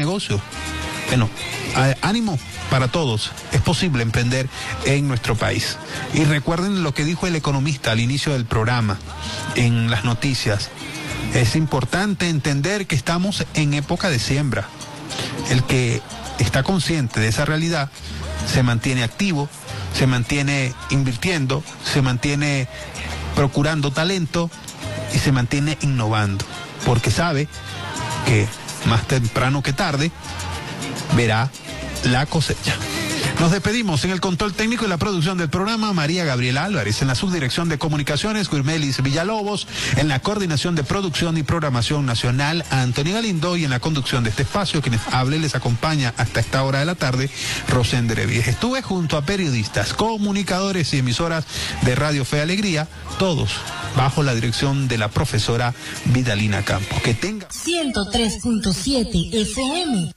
negocio. Bueno, ánimo para todos, es posible emprender en nuestro país. Y recuerden lo que dijo el economista al inicio del programa, en las noticias. Es importante entender que estamos en época de siembra. El que está consciente de esa realidad se mantiene activo, se mantiene invirtiendo, se mantiene procurando talento y se mantiene innovando, porque sabe que más temprano que tarde verá la cosecha. Nos despedimos. En el control técnico y la producción del programa, María Gabriela Álvarez. En la subdirección de comunicaciones, Guirmelis Villalobos. En la coordinación de producción y programación nacional, Antonio Galindo. Y en la conducción de este espacio, quienes hable les acompaña hasta esta hora de la tarde, Rosén Revies. Estuve junto a periodistas, comunicadores y emisoras de Radio Fe y Alegría, todos bajo la dirección de la profesora Vidalina Campos. Que tenga 103.7 FM.